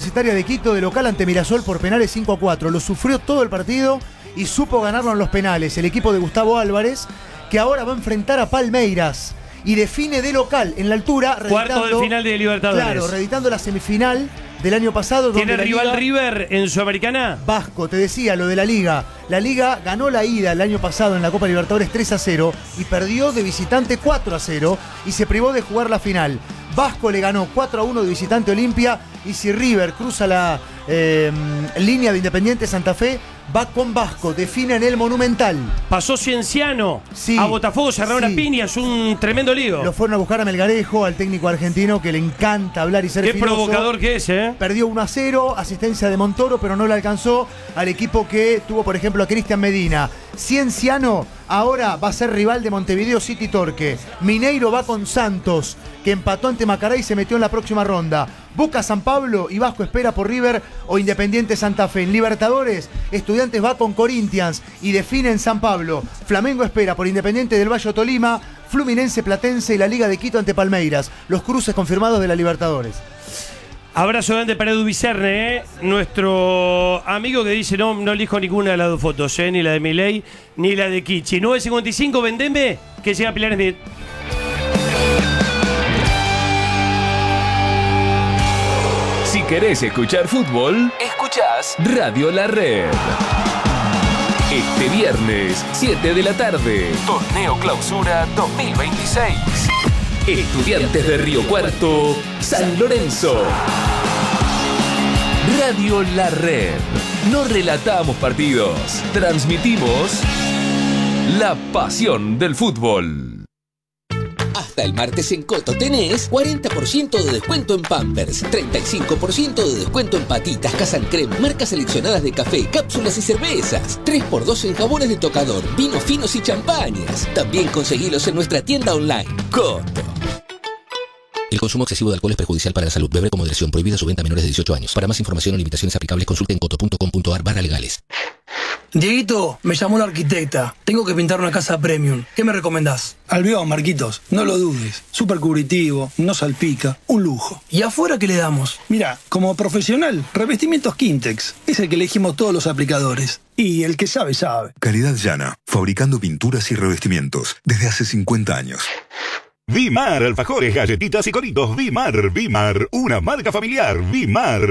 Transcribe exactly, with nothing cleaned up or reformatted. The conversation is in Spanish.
Universitaria de Quito de local ante Mirasol por penales cinco a cuatro. Lo sufrió todo el partido y supo ganarlo en los penales. El equipo de Gustavo Álvarez, que ahora va a enfrentar a Palmeiras y define de local en la altura. Cuarto de final de Libertadores. Claro, reeditando la semifinal del año pasado. ¿Tiene donde rival Liga, River en Sudamericana? Vasco, te decía lo de la Liga. La Liga ganó la ida el año pasado en la Copa Libertadores tres a cero y perdió de visitante cuatro a cero y se privó de jugar la final. Vasco le ganó cuatro a uno de visitante Olimpia y si River cruza la eh, línea de Independiente Santa Fe, va con Vasco, define en el Monumental. Pasó Cienciano sí, a Botafogo, cerraron sí. a piñas, un tremendo lío. Lo fueron a buscar a Melgarejo, al técnico argentino que le encanta hablar y ser Qué filoso. Provocador que es, ¿eh? Perdió uno a cero, asistencia de Montoro, pero no le alcanzó al equipo que tuvo, por ejemplo, a Cristian Medina. Cienciano ahora va a ser rival de Montevideo City Torque. Mineiro va con Santos, que empató ante Macará y se metió en la próxima ronda. Boca San Pablo y Vasco espera por River o Independiente Santa Fe. En Libertadores, Estudiantes va con Corinthians y define en San Pablo. Flamengo espera por Independiente del Valle Tolima, Fluminense Platense y la Liga de Quito ante Palmeiras. Los cruces confirmados de la Libertadores. Abrazo grande para Edu Vicerne, ¿eh? Nuestro amigo que dice no, no elijo ninguna de las dos fotos, ¿eh? Ni la de Milei ni la de Kichi. nueve cincuenta y cinco, vendeme, que llega Pilar Smith. Si querés escuchar fútbol, escuchás Radio La Red. Este viernes, siete de la tarde, Torneo Clausura dos mil veintiséis. Estudiantes de Río Cuarto, San Lorenzo. Radio La Red. No relatamos partidos, transmitimos la pasión del fútbol. Hasta el martes en Coto tenés cuarenta por ciento de descuento en Pampers, treinta y cinco por ciento de descuento en patitas, Casan Creme, marcas seleccionadas de café, cápsulas y cervezas, tres por dos en jabones de tocador, vinos finos y champañas. También conseguilos en nuestra tienda online. Coto. El consumo excesivo de alcohol es perjudicial para la salud. Beber con moderación. Prohibida su venta a menores de dieciocho años. Para más información o limitaciones aplicables, consulte en coto punto com punto ar barra legales. Dieguito, me llamó la arquitecta. Tengo que pintar una casa premium. ¿Qué me recomendás? Albión, Marquitos. No lo dudes. Súper cubritivo, no salpica. Un lujo. ¿Y afuera qué le damos? Mira, como profesional, revestimientos Quintex. Es el que elegimos todos los aplicadores. Y el que sabe, sabe. Calidad llana. Fabricando pinturas y revestimientos. Desde hace cincuenta años. Vimar, alfajores, galletitas y coritos. Vimar, Vimar. Una marca familiar. Vimar.